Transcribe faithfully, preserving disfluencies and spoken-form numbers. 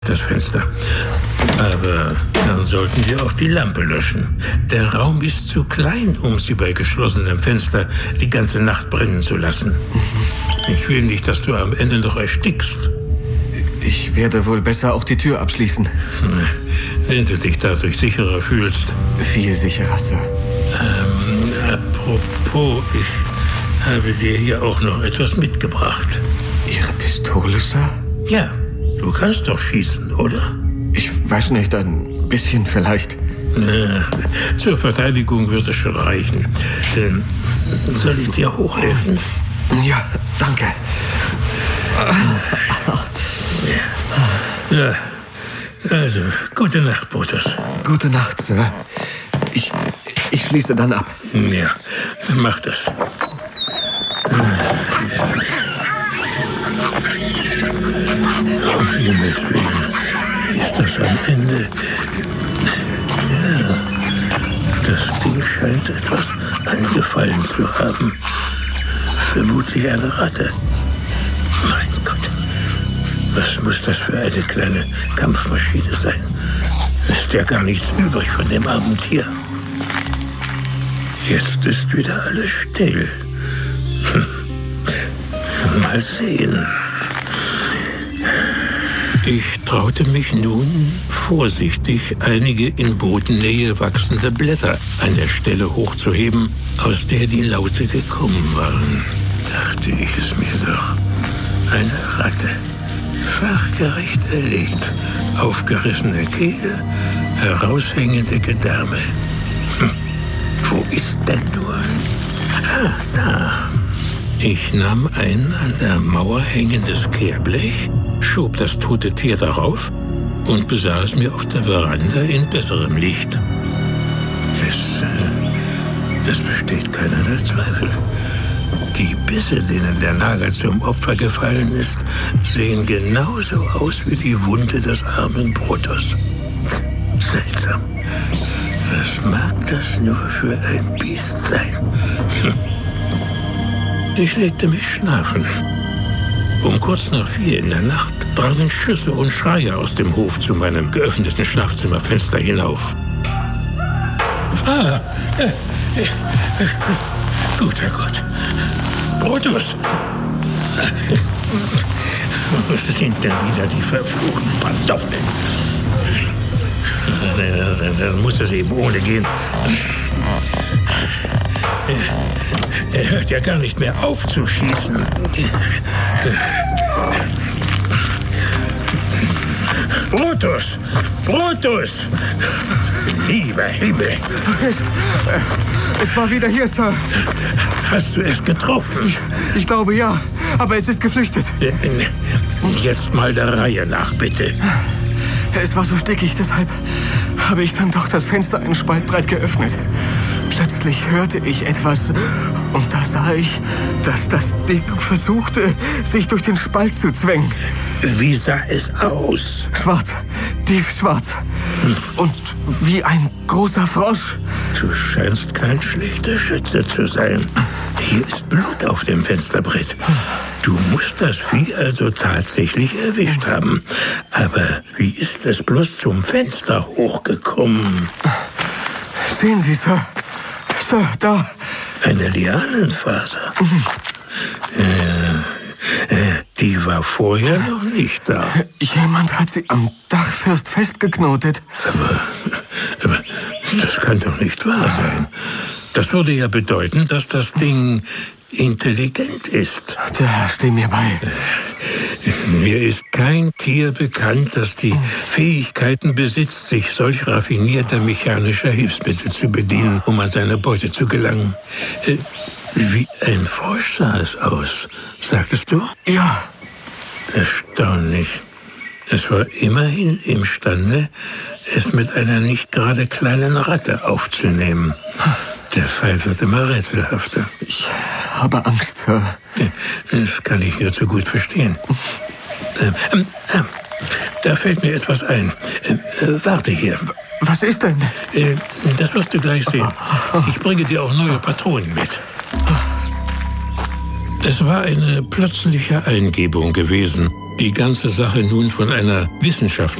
das Fenster. Aber dann sollten wir auch die Lampe löschen. Der Raum ist zu klein, um sie bei geschlossenem Fenster die ganze Nacht brennen zu lassen. Ich will nicht, dass du am Ende noch erstickst. Ich werde wohl besser auch die Tür abschließen. Wenn du dich dadurch sicherer fühlst. Viel sicherer, Sir. Ähm, apropos, ich habe dir hier auch noch etwas mitgebracht. Ihre Pistole, Sir? Ja, du kannst doch schießen, oder? Ich weiß nicht, ein bisschen vielleicht. Na, zur Verteidigung wird es schon reichen. Ähm, soll ich dir hochhelfen? Ja, danke. Ja, also, gute Nacht, Brutus. Gute Nacht, Sir. Ich, ich schließe dann ab. Ja, mach das. Um Himmels Willen, ist das am Ende? Ja, das Ding scheint etwas angefallen zu haben. Vermutlich eine Ratte. Mein Gott, was muss das für eine kleine Kampfmaschine sein? Ist ja gar nichts übrig von dem armen Tier. Jetzt ist wieder alles still. Hm. Mal sehen. Ich traute mich nun, vorsichtig einige in Bodennähe wachsende Blätter an der Stelle hochzuheben, aus der die Laute gekommen waren. Dachte ich es mir doch. Eine Ratte. Fachgerecht erlegt. Aufgerissene Kehle, heraushängende Gedärme. Hm. Wo ist denn nur? Ah, da. Ich nahm ein an der Mauer hängendes Kehrblech, schob das tote Tier darauf und besah es mir auf der Veranda in besserem Licht. Es, äh, es besteht keinerlei Zweifel. Die Bisse, denen der Nager zum Opfer gefallen ist, sehen genauso aus wie die Wunde des armen Brutus. Seltsam. Was mag das nur für ein Biest sein? Hm. Ich legte mich schlafen. Um kurz nach vier in der Nacht drangen Schüsse und Schreie aus dem Hof zu meinem geöffneten Schlafzimmerfenster hinauf. Ah, äh, äh, äh, guter Gott. Brutus! Wo sind denn wieder die verfluchten Pantoffeln? Dann, dann muss es eben ohne gehen. Er hört ja gar nicht mehr auf zu schießen. Brutus! Brutus! Lieber Himmel! Es, es war wieder hier, Sir. Hast du es getroffen? Ich, ich glaube ja, aber es ist geflüchtet. Jetzt mal der Reihe nach, bitte. Es war so stickig, deshalb habe ich dann doch das Fenster einen Spalt breit geöffnet. Plötzlich hörte ich etwas und da sah ich, dass das Ding versuchte, sich durch den Spalt zu zwängen. Wie sah es aus? Schwarz, tiefschwarz. Hm. Und wie ein großer Frosch. Du scheinst kein schlechter Schütze zu sein. Hier ist Blut auf dem Fensterbrett. Du musst das Vieh also tatsächlich erwischt haben. Aber wie ist es bloß zum Fenster hochgekommen? Sehen Sie, Sir. Sir, da. Eine Lianenfaser. Mhm. Äh, äh, die war vorher noch nicht da. Jemand hat sie am Dachfirst festgeknotet. Aber, aber das kann doch nicht wahr sein. Das würde ja bedeuten, dass das Ding intelligent ist. Der Herr steht mir bei. Mir ist kein Tier bekannt, das die Fähigkeiten besitzt, sich solch raffinierter mechanischer Hilfsmittel zu bedienen, um an seine Beute zu gelangen. Äh, wie ein Frosch sah es aus, sagtest du? Ja. Erstaunlich. Es war immerhin imstande, es mit einer nicht gerade kleinen Ratte aufzunehmen. Der Fall wird immer rätselhafter. Ich habe Angst, Sir. Das kann ich nur zu gut verstehen. Ähm, ähm, äh, da fällt mir etwas ein. Äh, äh, warte hier. Was ist denn? Äh, das wirst du gleich sehen. Ich bringe dir auch neue Patronen mit. Es war eine plötzliche Eingebung gewesen, die ganze Sache nun von einer wissenschaftlichen